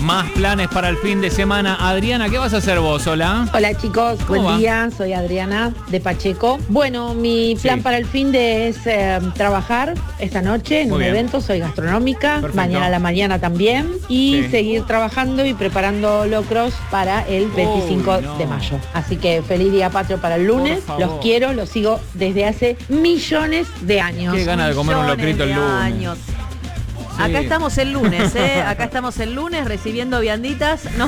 Más planes para el fin de semana. Adriana, ¿qué vas a hacer vos? Hola. Hola chicos, buen va? día, soy Adriana de Pacheco. Bueno, mi plan para el fin de es trabajar esta noche en Muy un bien. evento, soy gastronómica, Perfecto. mañana a la mañana también, y Sí. seguir trabajando y preparando locros para el 25 no. de mayo. Así que feliz día patrio para el lunes, Por favor. los quiero, los sigo desde hace millones de años. Qué gana de comer un Millones locrito el de lunes. años. Sí. Acá estamos el lunes, Acá estamos el lunes recibiendo vianditas. No,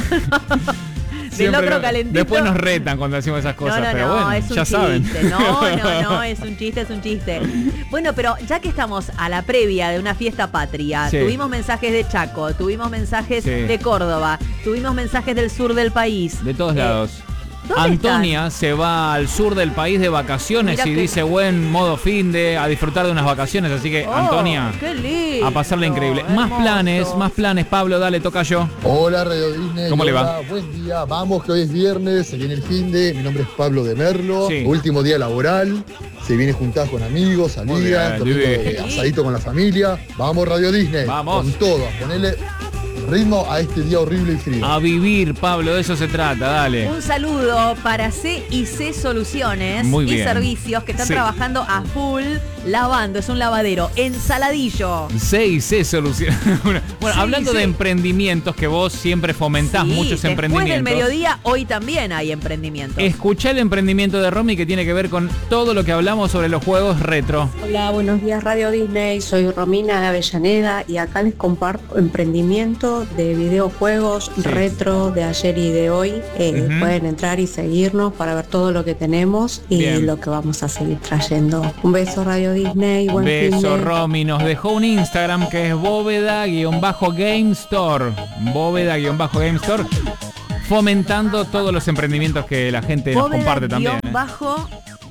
de Siempre locro calentito. Después nos retan cuando decimos esas cosas, no, pero bueno, es un ya chiste. saben. No, es un chiste. Bueno, pero ya que estamos a la previa de una fiesta patria, Sí. tuvimos mensajes de Chaco, tuvimos mensajes Sí. de Córdoba, tuvimos mensajes del sur del país. De todos lados. ¿dónde Antonia se va al sur del país de vacaciones Mirá y que- dice buen modo fin de a disfrutar de unas vacaciones, así que Oh, Antonia, qué lindo, a pasarla increíble. Más hermoso. planes, Pablo, dale, toca yo. Hola Radio Disney. ¿Cómo le va? Hola, buen día. Vamos que hoy es viernes, se viene el fin de. Mi nombre es Pablo de Merlo. Sí. Último día laboral. Se viene juntar con amigos, Muy salidas, bien, domingo de divino. asadito con la familia. Vamos Radio Disney. Vamos. Con todo. A ponerle ritmo a este día horrible y frío. A vivir, Pablo, de eso se trata, dale. Un saludo para C&C Soluciones Muy y bien. Servicios que están Sí. trabajando a full lavando, es un lavadero, ensaladillo. C&C Soluciones. Bueno, Sí, hablando sí. de emprendimientos que vos siempre fomentás Sí, muchos después emprendimientos. del mediodía, hoy también hay emprendimientos. Escuchá el emprendimiento de Romy que tiene que ver con todo lo que hablamos sobre los juegos retro. Hola, buenos días Radio Disney, soy Romina de Avellaneda y acá les comparto emprendimiento de videojuegos retro de ayer y de hoy. Ujú. Pueden entrar y seguirnos para ver todo lo que tenemos y Bien. lo que vamos a seguir trayendo. Un beso Radio Disney, buen fin Beso, de... Romy. Nos dejó un Instagram que es bóveda-game store. Bóveda-game store. Fomentando todos los emprendimientos que la gente nos comparte también. Bajo,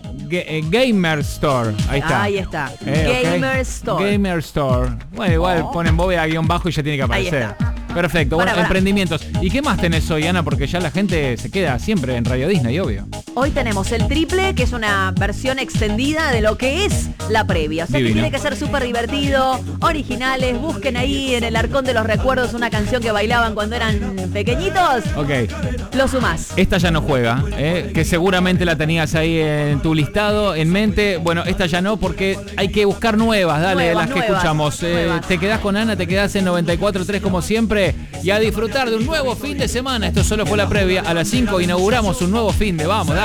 Gamer Store. Ahí está. ahí está. Ok. Gamer Store. Gamer Store. Bueno, igual ponen bóveda-bajo y ya tiene que Ahí aparecer. está. Perfecto. Bueno, Pará. emprendimientos. ¿Y qué más tenés hoy, Ana? Porque ya la gente se queda siempre en Radio Disney, obvio. Hoy tenemos el triple, que es una versión extendida de lo que es la previa. O sea Divino. que tiene que ser súper divertido, originales. Busquen ahí en el Arcón de los Recuerdos una canción que bailaban cuando eran pequeñitos. Ok. Lo sumás. Esta ya no juega, que seguramente la tenías ahí en tu listado, en mente. Bueno, esta ya no, porque hay que buscar nuevas, dale, Nuevas, las que nuevas, escuchamos. nuevas. Te quedás con Ana, te quedás en 94.3 como siempre y a disfrutar de un nuevo fin de semana. Esto solo fue la previa. A las 5 inauguramos un nuevo fin de. Vamos, dale.